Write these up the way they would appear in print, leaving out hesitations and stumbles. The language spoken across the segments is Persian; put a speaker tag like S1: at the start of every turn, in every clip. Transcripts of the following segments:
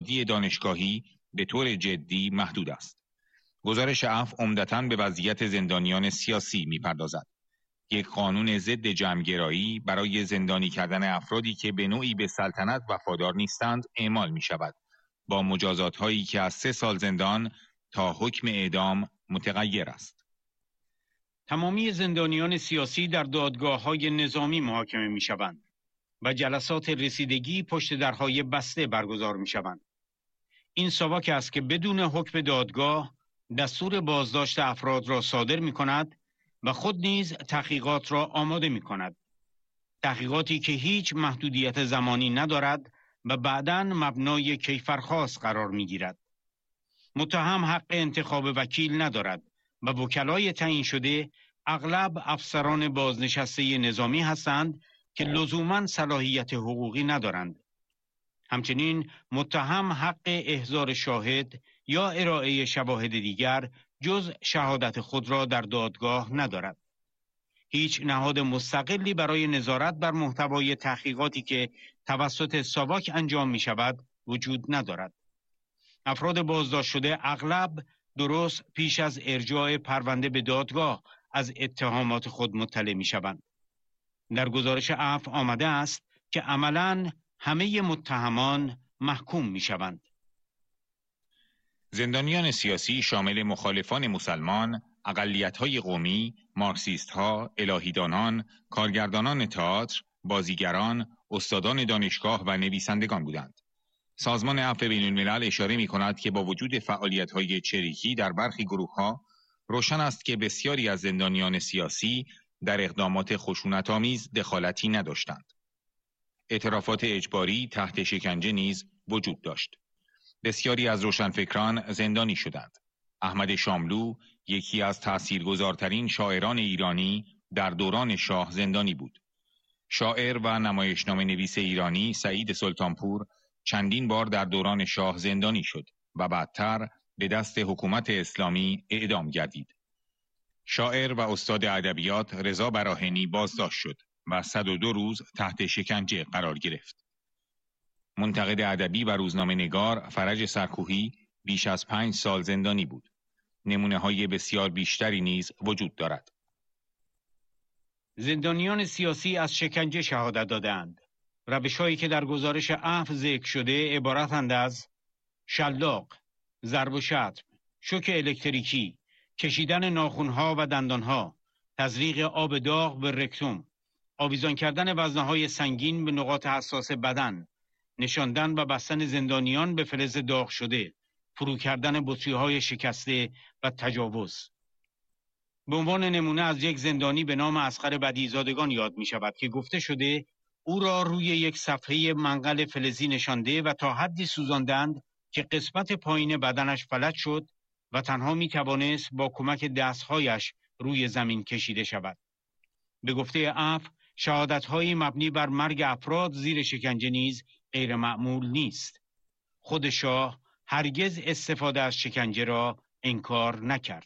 S1: آزادی دانشگاهی به طور جدی محدود است. گزارش عفو عمدتاً به وضعیت زندانیان سیاسی می‌پردازد. یک قانون ضد جمع‌گرایی برای زندانی کردن افرادی که به نوعی به سلطنت وفادار نیستند اعمال می‌شود، با مجازات‌هایی که از 3 سال زندان تا حکم اعدام متغیر است.
S2: تمامی زندانیان سیاسی در دادگاه‌های نظامی محاکمه می‌شوند و جلسات رسیدگی پشت درهای بسته برگزار می‌شوند. این ساواک است که بدون حکم دادگاه دستور بازداشت افراد را صادر می‌کند و خود نیز تحقیقات را آماده می‌کند. تحقیقاتی که هیچ محدودیت زمانی ندارد و بعداً مبنای کیفرخواست قرار می‌گیرد. متهم حق انتخاب وکیل ندارد و وکلای تعیین شده اغلب افسران بازنشسته نظامی هستند که لزوماً صلاحیت حقوقی ندارند. همچنین متهم حق احضار شاهد یا ارائه شواهد دیگر جز شهادت خود را در دادگاه ندارد. هیچ نهاد مستقلی برای نظارت بر محتوای تحقیقاتی که توسط ساواک انجام می شود وجود ندارد. افراد بازداشت شده اغلب درست پیش از ارجاع پرونده به دادگاه از اتهامات خود مطلع می شوند. در گزارش عفو آمده است که عملاً همه متهمان محکوم می شوند.
S1: زندانیان سیاسی شامل مخالفان مسلمان، اقلیت‌های قومی، مارکسیست‌ها، الهیدانان، کارگردانان تئاتر، بازیگران، استادان دانشگاه و نویسندگان بودند. سازمان عفو بین‌الملل اشاره می‌کند که با وجود فعالیت‌های چریکی در برخی گروه‌ها، روشن است که بسیاری از زندانیان سیاسی در اقدامات خشونت‌آمیز دخالتی نداشتند. اعترافات اجباری تحت شکنجه نیز وجود داشت. بسیاری از روشنفکران زندانی شدند. احمد شاملو، یکی از تأثیرگذارترین شاعران ایرانی، در دوران شاه زندانی بود. شاعر و نمایشنامه نویس ایرانی سعید سلطانپور چندین بار در دوران شاه زندانی شد و بعدتر به دست حکومت اسلامی اعدام گردید. شاعر و استاد ادبیات رضا براهنی بازداشت شد و 102 روز تحت شکنجه قرار گرفت. منتقد ادبی و روزنامه نگار فرج سرکوهی بیش از 5 سال زندانی بود. نمونه‌های بسیار بیشتری نیز وجود دارد.
S2: زندانیان سیاسی از شکنجه شهادت دادند. روش‌هایی که در گزارش عفو ذکر شده عبارتند از شلاق، ضرب و شتم، شوک الکتریکی، کشیدن ناخن‌ها و دندان‌ها، تزریق آب داغ به رکتوم، آویزان کردن وزنه‌های سنگین به نقاط حساس بدن، نشاندن و بستن زندانیان به فلز داغ شده، فرو کردن بطری‌های شکسته و تجاوز. به عنوان نمونه از یک زندانی به نام اصغر بدیع‌زادگان یاد می شود که گفته شده او را روی یک صفحه منقل فلزی نشانده و تا حدی سوزاندند که قسمت پایین بدنش فلج شد و تنها می توانست با کمک دستهایش روی زمین کشیده شود. به گفته عفو، شهادت‌های مبنی بر مرگ افراد زیر شکنجه نیز غیر معمول نیست. خود شاه هرگز استفاده از شکنجه را انکار نکرد.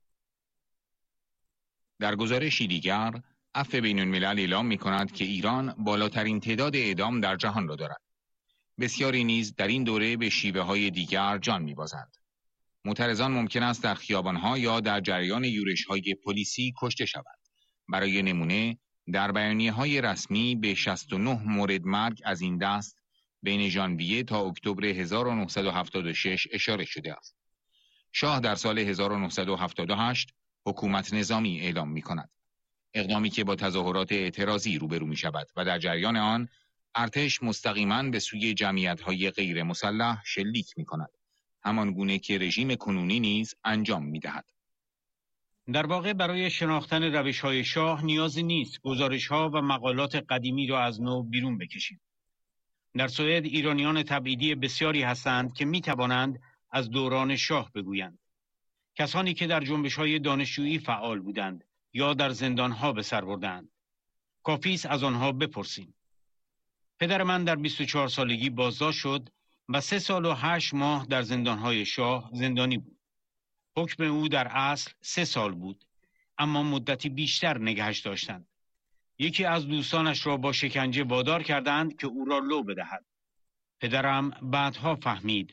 S1: در گزارشی دیگر، عفو بین‌الملل اعلام می‌کند که ایران بالاترین تعداد اعدام در جهان را دارد. بسیاری نیز در این دوره به شیوه‌های دیگر جان می‌بازند. معترضان ممکن است در خیابان‌ها یا در جریان یورش‌های پلیسی کشته شوند. برای نمونه، در بیانیه‌های رسمی به 69 مورد مرگ از این دست بین ژانویه تا اکتبر 1976 اشاره شده است. شاه در سال 1978 حکومت نظامی اعلام می‌کند. اقدامی که با تظاهرات اعتراضی روبرو می‌شود و در جریان آن ارتش مستقیماً به سوی جمعیت‌های غیر مسلح شلیک می‌کند، همان گونه که رژیم کنونی نیز انجام می‌دهد.
S2: در واقع برای شناختن روش‌های شاه نیازی نیست گزارش‌ها و مقالات قدیمی را از نو بیرون بکشیم. در سوئد ایرانیان تبعیدی بسیاری هستند که می‌توانند از دوران شاه بگویند. کسانی که در جنبش‌های دانشجویی فعال بودند یا در زندان‌ها به سر بردند. کافی است از آنها بپرسیم. پدر من در 24 سالگی بازداشت شد و 3 سال و 8 ماه در زندان‌های شاه زندانی بود. حکم او در اصل 3 سال بود، اما مدتی بیشتر نگهش داشتند. یکی از دوستانش را با شکنجه وادار کردند که او را لو بدهد. پدرم بعدها فهمید